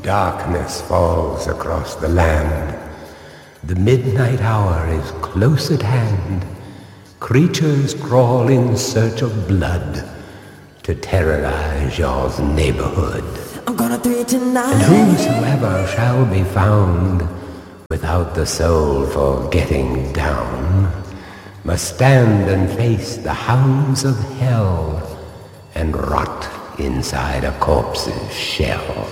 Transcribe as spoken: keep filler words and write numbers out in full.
Darkness falls across the land. The midnight hour is close at hand. Creatures crawl in search of blood to terrorize y'all's neighborhood. I'm gonna do it tonight. And whosoever shall be found without the soul for getting down must stand and face the hounds of hell and rot inside a corpse's shell.